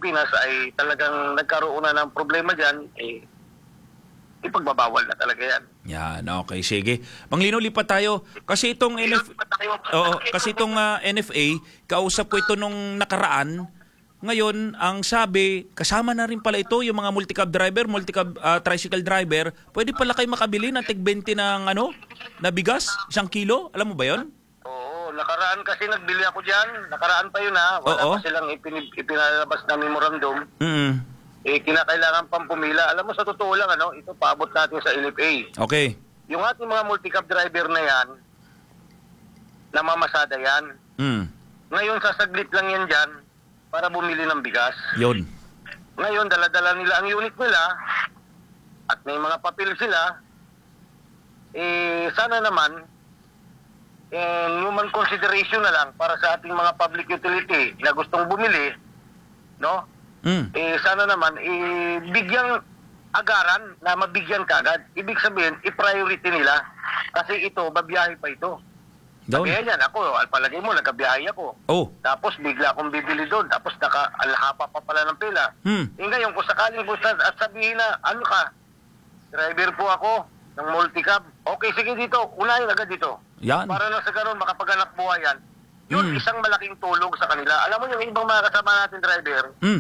Pilipinas ay talagang nagkaroon na ng problema dyan, ipagbabawal na talaga yan. Yan, okay, sige. Manglino, lipat tayo. Kasi itong NFA, kausap ko ito nung nakaraan. Ngayon, ang sabi, kasama na rin pala ito, yung mga multicab driver, tricycle driver, pwede pala kayo makabili ng tig-20 ng na bigas, 1 kilo. Alam mo ba yon? Oo, nakaraan kasi nagbili ako dyan. Nakaraan pa yun ha. Wala pa silang ipinalabas na memorandum. Kinakailangan pang pumila. Alam mo, sa totoo lang, ito paabot natin sa NFA. Okay. Yung ating mga multicab driver na yan, namamasada yan. Ngayon, sasaglit lang yan dyan para bumili ng bigas. Yun. Ngayon, dala-dala nila ang unit nila at may mga papel sila. Sana naman, human consideration na lang para sa ating mga public utility na gustong bumili, no? Sana naman, bigyang agaran na mabigyan kagad. Ibig sabihin, i-priority nila. Kasi ito, babiyahe pa ito. Sabihin yan, ako, palagay mo, nagkabiyahe ako. Tapos bigla akong bibili doon. Tapos alhapa pa pala ng pila. Ngayon, kung sakaling at sabihin na, ano ka, driver po ako ng multicab. Okay, sige dito, unahin agad dito. Yan. Para na sa ganun, makapaganap buhay yan. Yun, isang malaking tulong sa kanila. Alam mo yung ibang mga kasama natin driver,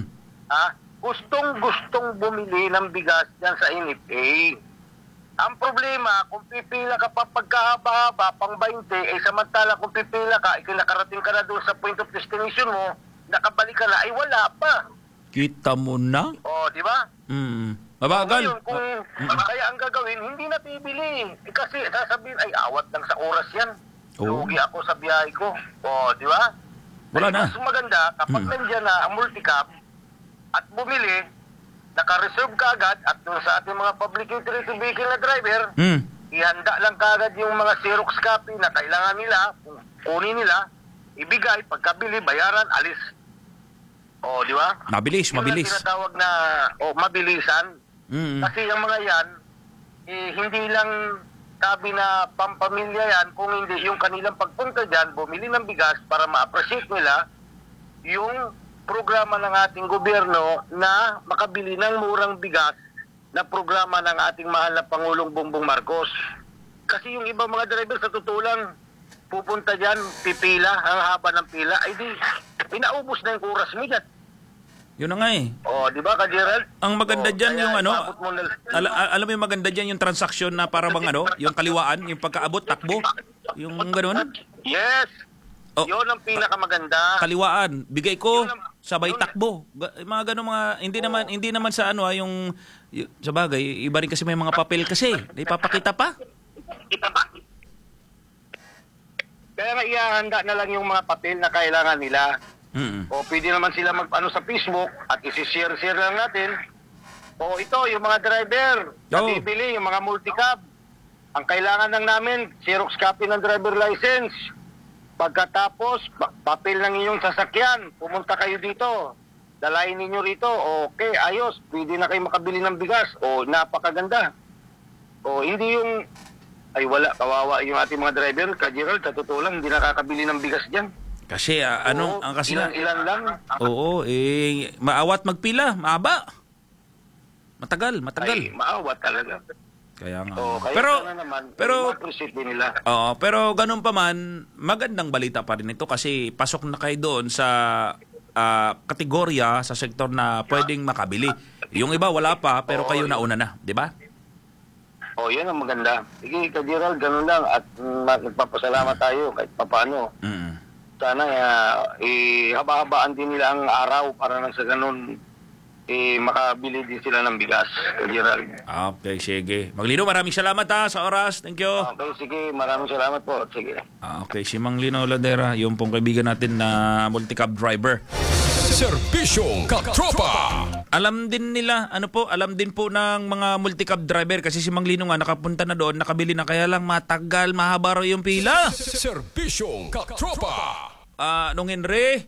gustong bumili ng bigas dyan sa NFA. Ang problema, kung pipila ka pa pagkahaba-haba, pang 20, samantala kung pipila ka, nakarating ka na doon sa point of destination mo, nakabalik ka na, ay wala pa. Kita mo na? Di ba? Mabagal. Ngayon, kaya ang gagawin, hindi na bibili. Kasi sasabihin, ay awat lang sa oras yan. Lugi ako sa biyahe ko. Di ba? Wala na. Mas maganda, kapag nandiyan na ang multicab at bumili, naka-reserve ka agad at doon sa ating mga public utility vehicle na driver, ihanda lang kagad yung mga Xerox copy na kailangan nila, kunin nila, ibigay, pagkabili, bayaran, alis. Di ba? Mabilis. Yung tinatawag na mabilisan. Kasi yung mga yan, hindi lang sabi na pampamilya yan, kung hindi yung kanilang pagpunta dyan, bumili ng bigas para ma-appreciate nila yung programa ng ating gobyerno na makabili ng murang bigas na programa ng ating mahal na Pangulong Bongbong Marcos. Kasi yung ibang mga driver sa totoo lang, pupunta dyan, pipila, ang haba ng pila, ay di, inaubos na yung oras mo dyan. Yun na nga eh. Di ba, Ka-Gerald? Ang maganda dyan yung alam mo yung maganda dyan yung transaksyon na para bang yung kaliwaan, yung pagkaabot, takbo, yung ganun. Yes! Yun ang pinakamaganda. Kaliwaan, bigay ko, sabay takbo. Mga ganun hindi naman sa yung sa bagay, iba rin kasi may mga papel kasi. Ipapakita pa. Kaya nga ihahanda na lang yung mga papel na kailangan nila. Pwede naman sila sa Facebook at isi-share lang natin. Ito, yung mga driver na bibili, yung mga multicab. Ang kailangan lang namin, Xerox copy ng driver license. Pagkatapos, papel ng inyong sasakyan, pumunta kayo dito, dalayin ninyo rito, okay, ayos, pwede na kayo makabili ng bigas, napakaganda. Hindi yung, ay wala, kawawa yung ating mga driver, Ka-Gerald, sa totoo lang, hindi nakakabili ng bigas dyan. Kasi, ilan lang. Maawat magpila, maaba. Matagal. Ay, maawat talaga. Kaya nga. Appreciate din nila. Pero ganun pa man, magandang balita pa rin ito kasi pasok na kayo doon sa kategorya sa sektor na pwedeng makabili. Yung iba wala pa pero kayo nauna na, di ba? Yan ang maganda. Sige, Ka-Gerald, ganun lang at nagpapasalamat tayo kahit papaano. Sana haba-habaan din nila ang araw para nang sa ganun makabili din sila ng bigas, Ka-Gerald. Okay, sige. Manglino, maraming salamat sa oras. Thank you. Okay, sige. Maraming salamat po. Sige. Okay, si Manglino Ladera, yung pong kaibigan natin na multicab driver. Serbisyong Katropa. Alam din po ng mga multicab driver kasi si Manglino nga nakapunta na doon, nakabili na kaya lang matagal, mahaba raw yung pila. Serbisyong Katropa. Nung Henry,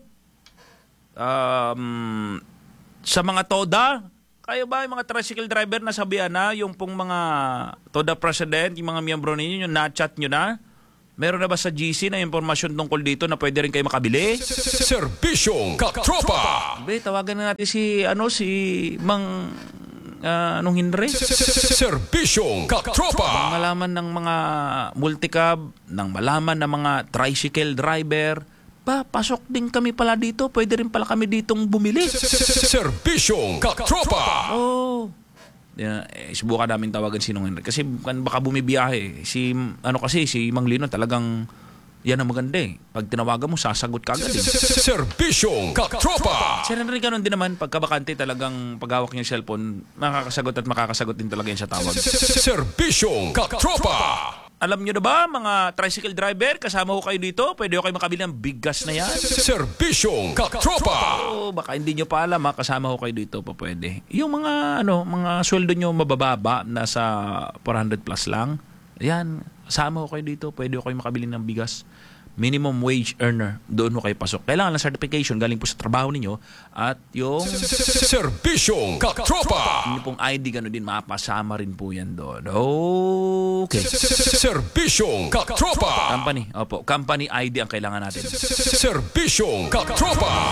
sa mga TODA, kayo ba yung mga tricycle driver na sabihan na yung pong mga TODA president, yung mga miyembro ninyo, yung na-chat nyo na? Meron na ba sa GC na impormasyon tungkol dito na pwede rin kayo makabili? Serbisyong Katropa. Be, tawagan na natin si Mang anong Henry? Serbisyong Katropa. Malaman ng mga multicab, ng malaman ng mga tricycle driver, pasok din kami pala dito. Pwede rin pala kami ditong bumili. Serbisyong Katropa. Oh. Subukan namin tawagan si Nong Henry. Kasi baka bumibiyahe. Si Mang Lino talagang yan ang maganda eh. Pag tinawagan mo, sasagot ka agad eh. Serbisyong Katropa. Si Henry ganun din naman. Pagkabakante talagang paghawak niya yung cellphone, makakasagot din talaga yan sa tawag. Serbisyong Katropa. Alam nyo na ba, mga tricycle driver, kasama ko kayo dito? Pwede ko kayo makabili ng bigas na yan? Serbisyong Katropa. Baka hindi nyo pa alam, kasama ko kayo dito pa pwede. Yung mga sweldo nyo mabababa, nasa 400 plus lang, yan, kasama ko kayo dito, pwede ko kayo makabili ng bigas. Minimum wage earner, doon mo kayo pasok. Kailangan lang certification, galing po sa trabaho ninyo, at yung Serbisyong Katropa. yung pong ID, gano'n din, mapasama rin po yan doon. Okay. Serbisyong Katropa. Company ID ang kailangan natin. Serbisyong Katropa.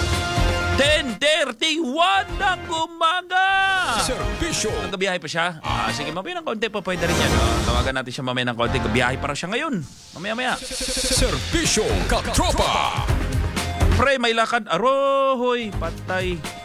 10:31 ng umaga! Serbisyong Nagabiyahe pa siya? Sige, mamaya ng konti pa pwede rin yan. Tawagan natin siya mamaya ng konti. Gabiyahe pa rin siya ngayon. Mamaya. Serbisyong Katropa. Pre, may lakad. Arohoy, patay.